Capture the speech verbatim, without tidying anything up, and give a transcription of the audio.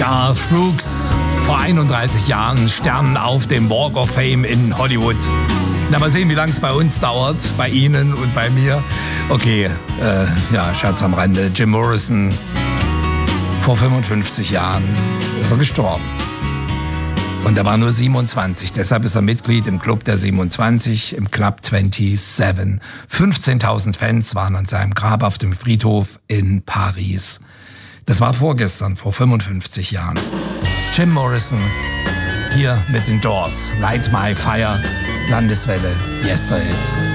Garth Brooks, vor einunddreißig Jahren Stern auf dem Walk of Fame in Hollywood. Na, mal sehen, wie lange es bei uns dauert, bei Ihnen und bei mir. Okay, äh, ja, Scherz am Rande. Jim Morrison, vor fünfundfünfzig Jahren ist er gestorben. Und er war nur siebenundzwanzig, deshalb ist er Mitglied im Club der siebenundzwanzig, im Club siebenundzwanzig. fünfzehntausend Fans waren an seinem Grab auf dem Friedhof in Paris. Das war vorgestern, vor fünfundfünfzig Jahren. Jim Morrison, hier mit den Doors, Light My Fire, Landeswelle, Yesterdays.